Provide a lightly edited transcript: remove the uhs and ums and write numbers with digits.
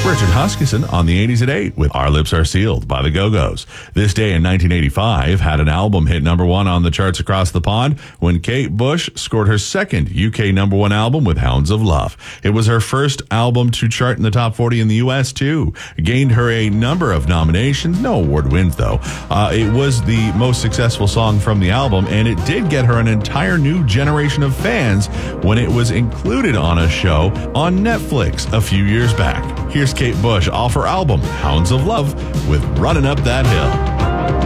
Richard Huskisson on the 80s at 8 with Our Lips Are Sealed by the Go-Go's. This day in 1985 had an album hit number one on the charts across the pond when Kate Bush scored her second UK number one album with Hounds of Love. It was her first album to chart in the top 40 in the US too. Gained her a number of nominations, no award wins though. It was the most successful song from the album, and it did get her an entire new generation of fans when it was included on a show on Netflix a few years back. Here's Kate Bush off her album Hounds of Love with Running Up That Hill.